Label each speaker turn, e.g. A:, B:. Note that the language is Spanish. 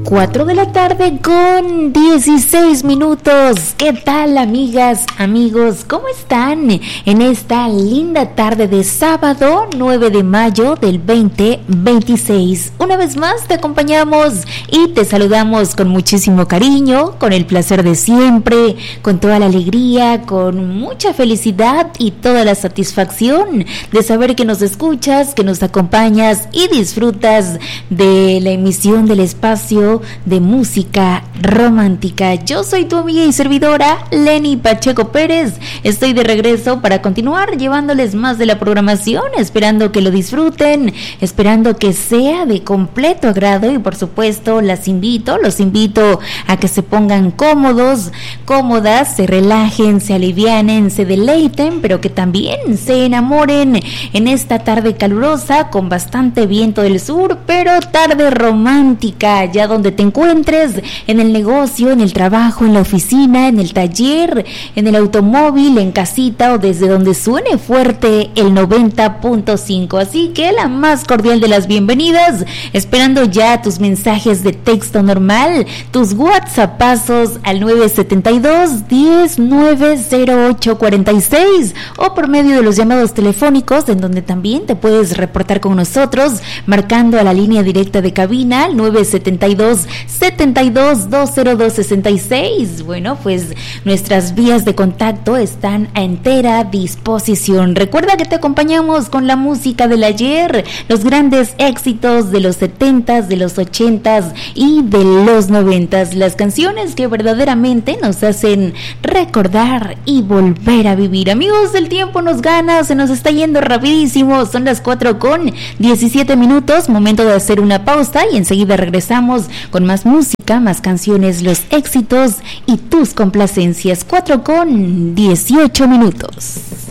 A: 4 de la tarde con 16 minutos. ¿Qué tal, amigas, amigos? ¿Cómo están en esta linda tarde de sábado 9 de mayo del 2026? Una vez más te acompañamos y te saludamos con muchísimo cariño, con el placer de siempre, con toda la alegría, con mucha felicidad y toda la satisfacción de saber que nos escuchas, que nos acompañas y disfrutas de la emisión del espacio de música romántica. Yo soy tu amiga y servidora Lenny Pacheco Pérez. Estoy de regreso para continuar llevándoles más de la programación, esperando que lo disfruten, esperando que sea de completo agrado y por supuesto los invito a que se pongan cómodos, cómodas, se relajen, se alivianen, se deleiten, pero que también se enamoren en esta tarde calurosa con bastante viento del sur, pero tarde romántica, ya donde te encuentres, en el negocio, en el trabajo, en la oficina, en el taller, en el automóvil, en casita o desde donde suene fuerte el 90.5. Así que la más cordial de las bienvenidas, esperando ya tus mensajes de texto normal, tus WhatsAppazos al 972-10-90846 o por medio de los llamados telefónicos, en donde también te puedes reportar con nosotros, marcando a la línea directa de cabina al 972-72-20266. Bueno, pues nuestras vías de contacto están a entera disposición. Recuerda que te acompañamos con la música del ayer, los grandes éxitos de los 70s, de los 80s y de los 90s, las canciones que verdaderamente nos hacen recordar y volver a vivir. Amigos, el tiempo nos gana, se nos está yendo rapidísimo, son las 4:17 minutos, momento de hacer una pausa y enseguida regresamos con más música, más canciones, los éxitos y tus complacencias. 4:18 minutos.